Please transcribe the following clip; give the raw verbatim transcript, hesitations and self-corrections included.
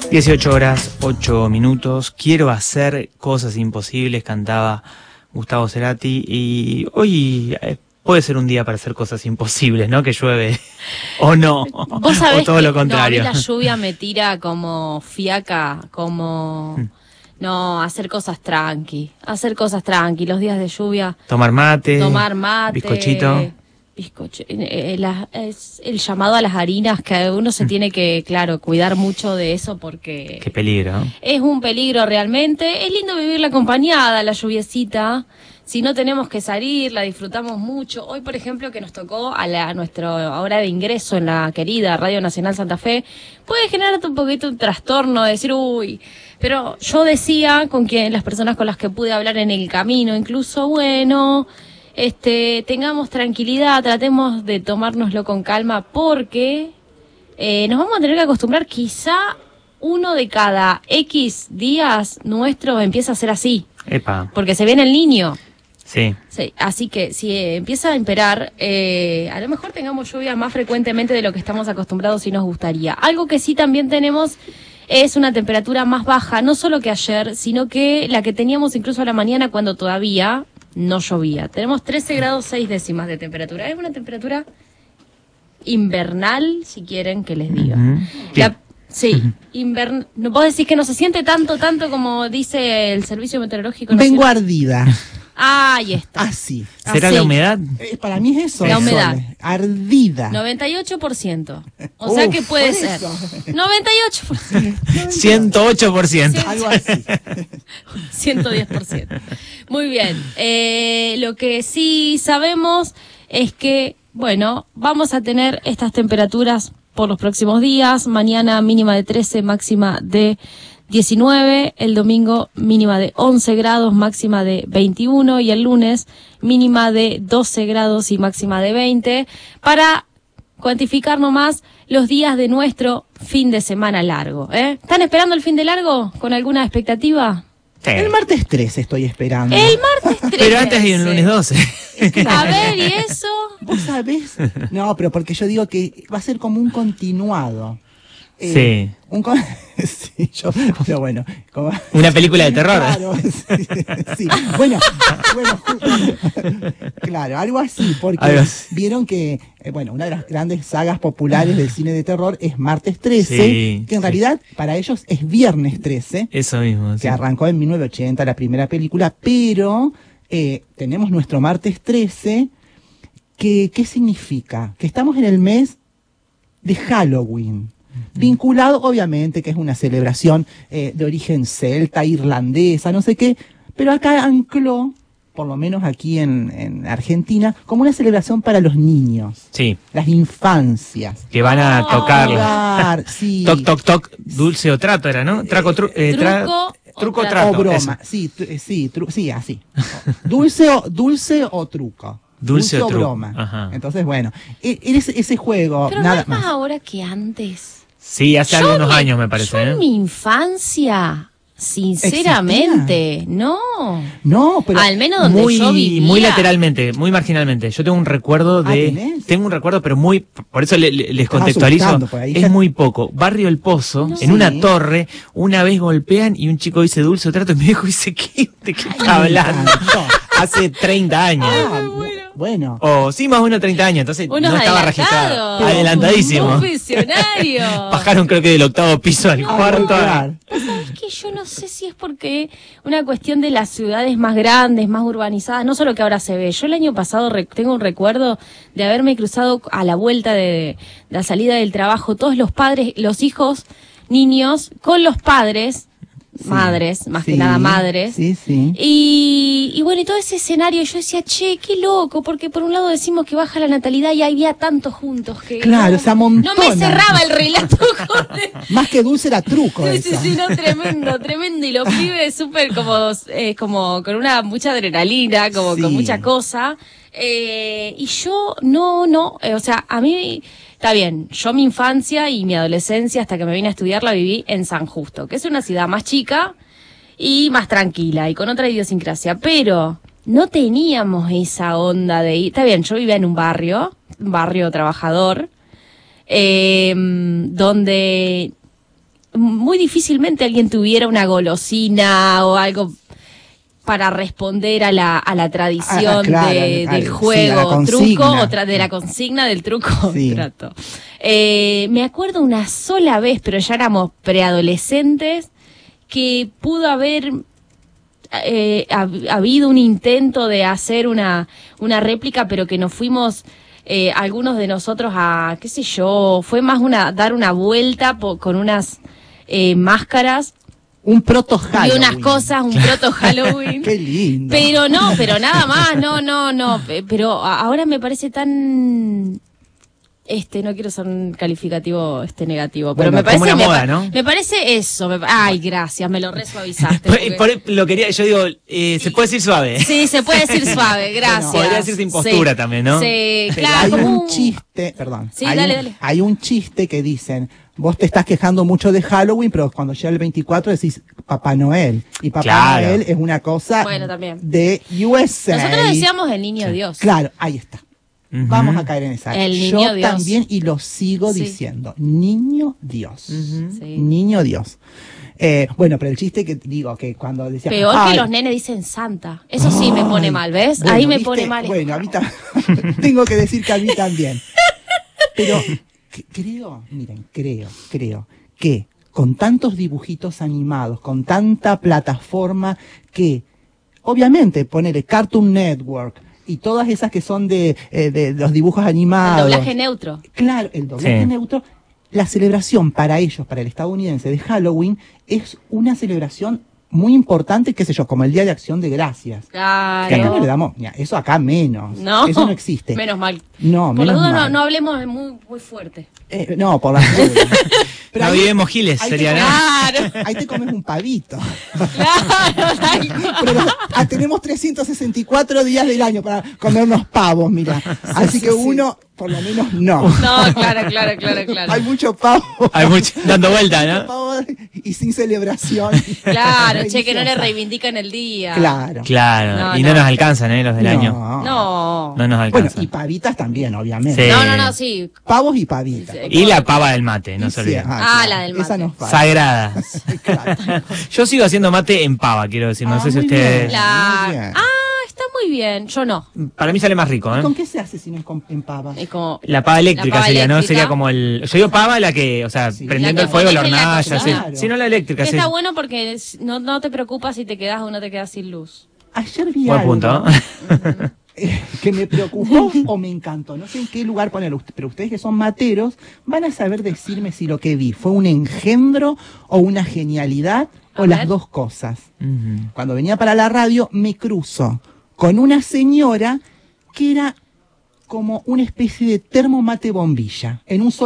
dieciocho horas, ocho minutos. Quiero hacer cosas imposibles, cantaba Gustavo Cerati. Y hoy eh, puede ser un día para hacer cosas imposibles, ¿no? Que llueve o no. ¿Vos sabés o todo que, lo contrario. No, a mí la lluvia me tira como fiaca, como... Hmm. No, hacer cosas tranqui. Hacer cosas tranqui. Los días de lluvia. Tomar mate. Tomar mate. Bizcochito. Bizcocho, eh, la, es el llamado a las harinas, que uno se tiene que, claro, cuidar mucho de eso porque... Qué peligro. Es un peligro realmente. Es lindo vivirla acompañada, la lluviecita. Si no tenemos que salir, la disfrutamos mucho. Hoy, por ejemplo, que nos tocó a, la, a nuestra hora de ingreso en la querida Radio Nacional Santa Fe, puede generarte un poquito un trastorno de decir, uy... Pero yo decía con quien, las personas con las que pude hablar en el camino, incluso, bueno... Este, tengamos tranquilidad, tratemos de tomárnoslo con calma porque eh, nos vamos a tener que acostumbrar, quizá uno de cada X días nuestro empieza a ser así. Epa. Porque se viene el niño. Sí. Sí, así que si eh, empieza a imperar, eh, a lo mejor tengamos lluvia más frecuentemente de lo que estamos acostumbrados y nos gustaría. Algo que sí también tenemos es una temperatura más baja, no solo que ayer, sino que la que teníamos incluso a la mañana cuando todavía... no llovía. Tenemos trece grados seis décimas de temperatura. Es una temperatura invernal, si quieren que les diga. Uh-huh. La, sí, invern, no puedo decir que no se siente tanto, tanto como dice el Servicio Meteorológico Nacional. Vengo ardida. Ah, ahí está. Así. ¿Será Así. la humedad? Eh, para mí es eso. La eso, humedad. Ardida. noventa y ocho por ciento. O Uf, sea que puede por ser. eso. noventa y ocho por ciento. ciento ocho por ciento. Algo así. ciento diez por ciento. Muy bien. Eh, lo que sí sabemos es que, bueno, vamos a tener estas temperaturas por los próximos días. Mañana mínima de trece, máxima de diecinueve. El domingo mínima de once grados, máxima de veintiuno. Y el lunes mínima de doce grados y máxima de veinte. Para cuantificar nomás los días de nuestro fin de semana largo. ¿eh? ¿Están esperando el fin de largo con alguna expectativa? Sí. El martes trece estoy esperando. El martes trece. Pero antes hay un lunes doce. A ver, ¿y eso? ¿Vos sabés? No, pero porque yo digo que va a ser como un continuado. Sí. Un con... sí, yo, pero bueno. Como... Una película de terror. Claro, sí, sí. Bueno, bueno, claro, algo así, porque Algo así. vieron que, eh, bueno, una de las grandes sagas populares del cine de terror es Martes trece, Sí, que en sí. realidad para ellos es Viernes trece, Eso mismo. que Sí. arrancó en mil novecientos ochenta la primera película, pero eh, tenemos nuestro Martes trece, que, ¿qué significa? Que estamos en el mes de Halloween. Vinculado, obviamente, que es una celebración eh, de origen celta, irlandesa, no sé qué, pero acá ancló, por lo menos aquí en, en Argentina, como una celebración para los niños, Sí. las infancias. Que van a tocarla. Jugar, sí. Toc, toc, toc, dulce o trato era, ¿no? Traco, tru, eh, tra- Truco o truco o trato. trato. O broma, eso. sí, tru- eh, sí, tru- sí, así. Dulce o, dulce o truco. Dulce o truco, broma. ajá. Entonces, bueno, e- ese, ese juego, Pero nada no es más más. ahora que antes. Sí, hace Yo algunos mi- años me parece. Yo ¿eh? en mi infancia, sinceramente, no. No, pero Al menos donde muy, yo vivía. muy lateralmente, muy marginalmente. Yo tengo un recuerdo Ah, de, ¿tenés? tengo un recuerdo, pero muy, por eso le- le- les Estás contextualizo, asustando por ahí. es muy poco. Barrio El Pozo, No. en una Sí. torre, una vez golpean y un chico dice dulce o trato y mi viejo dice, ¿qué? ¿De qué está hablando? encantó. Hace treinta años. Ah, bueno. O sí, más o menos treinta años, entonces Unos no estaba adelantados. registrado. Adelantadísimo. Un visionario. Bajaron creo que del octavo piso al Ah, cuarto. claro. Es que yo no sé si es porque una cuestión de las ciudades más grandes, más urbanizadas, no solo que ahora se ve. Yo el año pasado re- tengo un recuerdo de haberme cruzado a la vuelta de, de la salida del trabajo, todos los padres, los hijos, niños, con los padres, Sí. madres, más Sí, que nada madres. Sí, sí. Y, y bueno, y todo ese escenario, yo decía, che, qué loco, porque por un lado decimos que baja la natalidad y había tantos juntos que... Claro, no, se amontona. No me cerraba el relato, joder. Más que dulce era truco. Sí, sí, eso. sí, no, tremendo, tremendo. Y los pibes súper como, eh, como con una mucha adrenalina, como Sí. con mucha cosa. Eh, y yo, no, no, eh, o sea, a mí, está bien, yo mi infancia y mi adolescencia, hasta que me vine a estudiar, la viví en San Justo, que es una ciudad más chica y más tranquila y con otra idiosincrasia, pero no teníamos esa onda de ir. Está bien, yo vivía en un barrio, un barrio trabajador, eh, donde muy difícilmente alguien tuviera una golosina o algo para responder a la, a la tradición Ah, claro, de, al- del sí, juego, a la truco, consigna. o tra- de la consigna del truco, Sí. trato. Eh, me acuerdo una sola vez, pero ya éramos preadolescentes, que pudo haber eh, hab- habido un intento de hacer una, una réplica, pero que nos fuimos eh, algunos de nosotros a, qué sé yo, fue más una dar una vuelta po- con unas eh, máscaras Un proto y Halloween. unas cosas, un proto Halloween. Qué lindo. Pero no, pero nada más, no, no, no. pe- Pero a- ahora me parece tan... Este, no quiero ser un calificativo este negativo, pero Bueno, me como parece... una me, moda, pa- ¿no? me parece eso. me pa- ay, gracias, me lo resuavizaste. Por- porque- por- lo quería, yo digo, eh, se puede decir suave. Sí, se puede decir suave, gracias. Podría decirse impostura Sí, también, ¿no? Sí, Pero claro. hay como un chiste, perdón. Sí, hay dale, un, dale. Hay un chiste que dicen, vos te estás quejando mucho de Halloween, pero cuando llega el veinticuatro decís Papá Noel. Y Papá Claro. Noel es una cosa Bueno, también. de U S A. Nosotros decíamos el niño Dios. Claro, ahí está. Ujú. Vamos a caer en esa. El Yo niño Dios. también, y lo sigo Sí. diciendo. Niño Dios. Ujú. Sí. Niño Dios. Eh, bueno, pero el chiste que digo, que cuando decía... Peor "Ay, que los nenes dicen Santa. Eso sí me pone ay". mal, ¿ves? Bueno, Ahí me ¿viste? pone mal. Bueno, a mí también. Tengo que decir que a mí también. Pero c- creo, miren, creo, creo que con tantos dibujitos animados, con tanta plataforma que, obviamente, ponerle Cartoon Network y todas esas que son de, eh, de los dibujos El animados. doblaje neutro. Claro, el doblaje Sí. neutro. La celebración para ellos, para el estadounidense de Halloween, es una celebración muy importante, qué sé yo, como el Día de Acción de Gracias. Claro. Que acá no le damos, mira, eso acá menos. No. Eso no existe. Menos mal. No, Por la menos duda no, mal. no hablemos muy, muy fuerte. Eh, no, por las dudas. Pero No ahí- vivimos giles, ahí sería, te ¿no? comes- Claro. Ahí te comes un pavito. Claro, tal cual. Pero ah, tenemos trescientos sesenta y cuatro días del año para comernos pavos, mira. Así que uno, por lo menos, no. No, claro, claro, claro, claro. Hay mucho pavo. Hay mucho dando vuelta, Mucho ¿no? pavo y sin celebración. Claro, che, que no le Religiosa. reivindican el día. Claro. Claro, No, y no, no. nos alcanzan, ¿eh? Los del No. año. No. No nos Bueno, alcanzan. y pavitas también, obviamente. Sí. No, no, no, sí. Pavos y pavitas. Sí, Y la pava del mate, no Y se sí, olviden. Ah, la del Esa mate. nos falta. Sagrada. Claro. Yo sigo haciendo mate en pava, quiero decir. No Ah, sé si muy ustedes... bien. La... Muy bien. Ah, está muy bien. Yo no. Para mí sale más rico, ¿Y ¿eh? con qué se hace si no es con, en pava? Es como... La pava eléctrica La pava sería, ¿no? eléctrica. Sería como el... Yo digo pava la que, o sea, Sí. prendiendo La el que fuego, la pones en la hornalla, sí. cocina. Si no la eléctrica, sí. Está bueno porque es- no, no te preocupas si te quedas o no te quedas sin luz. Ayer vi Buen algo punto. eh, que me preocupó o me encantó. No sé en qué lugar ponerlo, pero ustedes que son materos van a saber decirme si lo que vi fue un engendro o una genialidad A o las ver. dos cosas. Ujú. Cuando venía para la radio me cruzo con una señora que era como una especie de termomate bombilla en un solo